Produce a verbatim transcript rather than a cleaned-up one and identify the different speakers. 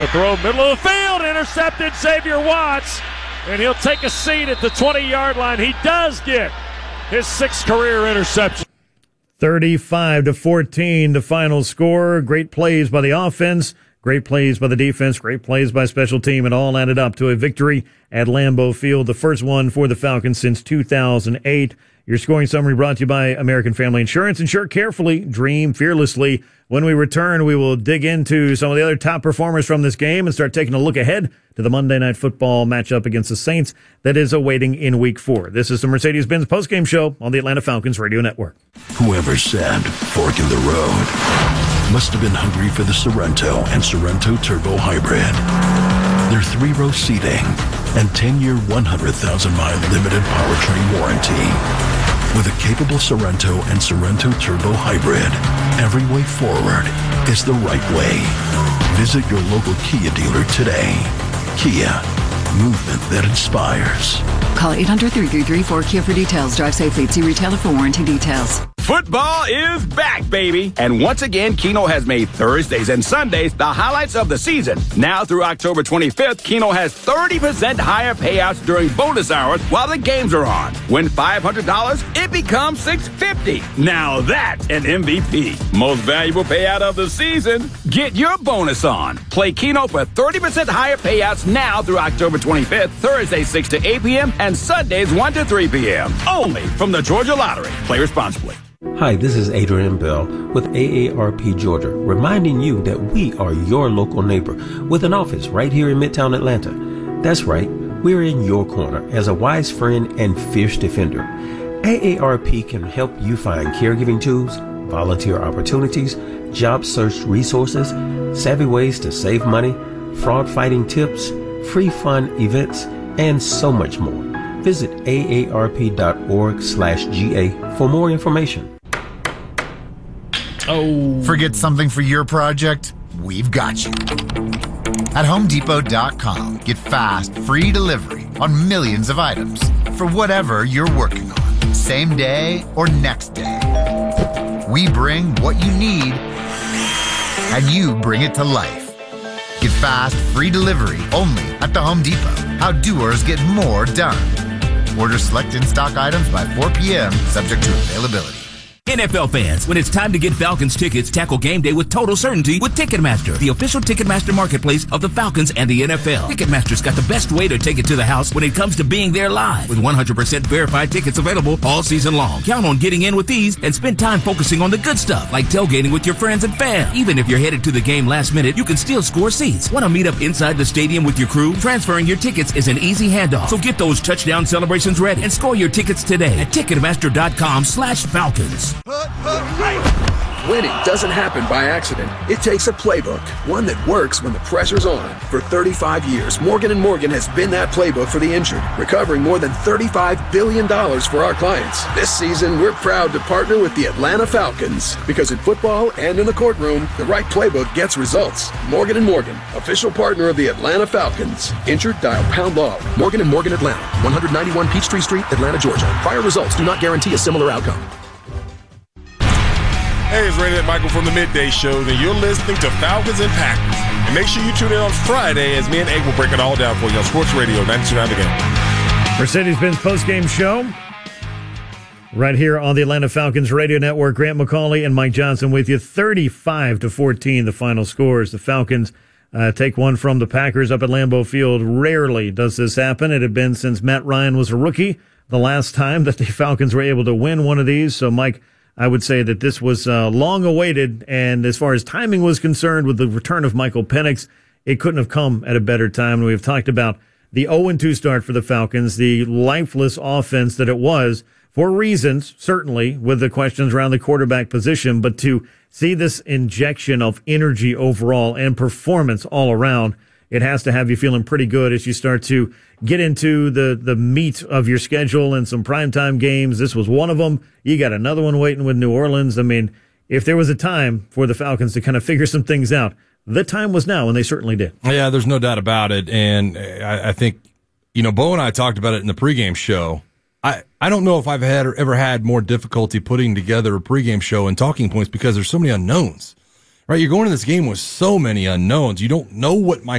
Speaker 1: The throw middle of the field, intercepted Xavier Watts, and he'll take a seat at the twenty-yard line. He does get his sixth career interception.
Speaker 2: thirty-five to fourteen, the final score. Great plays by the offense, great plays by the defense, great plays by special team. It all added up to a victory at Lambeau Field, the first one for the Falcons since two thousand eight. Your scoring summary brought to you by American Family Insurance. Insure carefully, dream fearlessly. When we return, we will dig into some of the other top performers from this game and start taking a look ahead to the Monday Night Football matchup against the Saints that is awaiting in Week four. This is the Mercedes-Benz postgame show on the Atlanta Falcons Radio Network.
Speaker 3: Whoever said fork in the road must have been hungry for the Sorrento and Sorrento Turbo Hybrid. Their three-row seating and ten-year, one hundred thousand mile limited powertrain warranty. With a capable Sorrento and Sorrento Turbo Hybrid, every way forward is the right way. Visit your local Kia dealer today. Kia, movement that inspires.
Speaker 4: Call eight hundred, three three three, four Kia for details. Drive safely. See retailer for warranty details.
Speaker 5: Football is back, baby. And once again, Keno has made Thursdays and Sundays the highlights of the season. Now through October twenty-fifth, Keno has thirty percent higher payouts during bonus hours while the games are on. Win five hundred dollars, it becomes six hundred fifty dollars. Now that's an M V P. Most valuable payout of the season. Get your bonus on. Play Keno for thirty percent higher payouts now through October twenty-fifth, Thursdays six to eight p.m. and Sundays one to three p.m. Only from the Georgia Lottery. Play responsibly.
Speaker 6: Hi, this is Adrian Bell with A A R P Georgia, reminding you that we are your local neighbor with an office right here in Midtown Atlanta. That's right, we're in your corner as a wise friend and fierce defender. A A R P can help you find caregiving tools, volunteer opportunities, job search resources, savvy ways to save money, fraud fighting tips, free fun events, and so much more. Visit A A R P dot org slash G A for more information.
Speaker 7: Oh. Forget something for your project? We've got you. At Home Depot dot com, get fast, free delivery on millions of items for whatever you're working on, same day or next day. We bring what you need, and you bring it to life. Get fast, free delivery only at the Home Depot. How doers get more done. Order select in-stock items by four p.m., subject to availability.
Speaker 8: N F L fans, when it's time to get Falcons tickets, tackle game day with total certainty with Ticketmaster, the official Ticketmaster marketplace of the Falcons and the N F L. Ticketmaster's got the best way to take it to the house when it comes to being there live, with one hundred percent verified tickets available all season long. Count on getting in with these and spend time focusing on the good stuff, like tailgating with your friends and fam. Even if you're headed to the game last minute, you can still score seats. Want to meet up inside the stadium with your crew? Transferring your tickets is an easy handoff. So get those touchdown celebrations ready and score your tickets today at Ticketmaster dot com slash Falcons.
Speaker 9: Winning doesn't happen by accident. It takes a playbook, one that works when the pressure's on. For thirty-five years, Morgan and Morgan has been that playbook for the injured, recovering more than thirty-five billion dollars for our clients. This season, we're proud to partner with the Atlanta Falcons, because in football and in the courtroom, the right playbook gets results. Morgan and Morgan, official partner of the Atlanta Falcons. Injured? Dial pound law. Morgan and Morgan Atlanta, one ninety-one Peachtree Street, Atlanta, Georgia. Prior results do not guarantee a similar outcome.
Speaker 10: Hey, it's Randy and Michael from the Midday Show, and you're listening to Falcons and Packers. And make sure you tune in on Friday as me and Egg will break it all down for you on Sports Radio ninety-two point nine The Game.
Speaker 2: Mercedes-Benz postgame show right here on the Atlanta Falcons Radio Network. Grant McCauley and Mike Johnson with you. thirty-five to fourteen, the final scores. The Falcons uh, take one from the Packers up at Lambeau Field. Rarely does this happen. It had been since Matt Ryan was a rookie the last time that the Falcons were able to win one of these. So, Mike, I would say that this was uh, long awaited, and as far as timing was concerned, with the return of Michael Penix, it couldn't have come at a better time. And we've talked about the oh and two start for the Falcons, the lifeless offense that it was, for reasons, certainly, with the questions around the quarterback position, but to see this injection of energy overall and performance all around, it has to have you feeling pretty good as you start to get into the, the meat of your schedule and some primetime games. This was one of them. You got another one waiting with New Orleans. I mean, if there was a time for the Falcons to kind of figure some things out, the time was now, and they certainly did.
Speaker 11: Yeah, there's no doubt about it. And I, I think, you know, Bo and I talked about it in the pregame show. I, I don't know if I've had or ever had more difficulty putting together a pregame show and talking points because there's so many unknowns. Right, you're going to this game with so many unknowns. You don't know what Mike